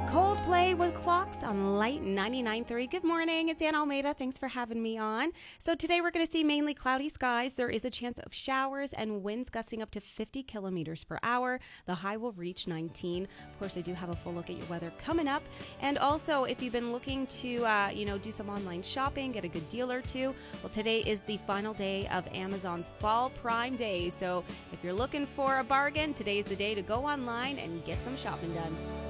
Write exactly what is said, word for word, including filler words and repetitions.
Coldplay with Clocks on Light ninety-nine point three. Good morning, it's Ann Almeida. Thanks for having me on. So today we're going to see mainly cloudy skies. There is a chance of showers and winds gusting up to fifty kilometers per hour. The high will reach nineteen. Of course, I do have a full look at your weather coming up. And also, if you've been looking to, uh, you know, do some online shopping, get a good deal or two, well, today is the final day of Amazon's Fall Prime Day. So if you're looking for a bargain, today is the day to go online and get some shopping done.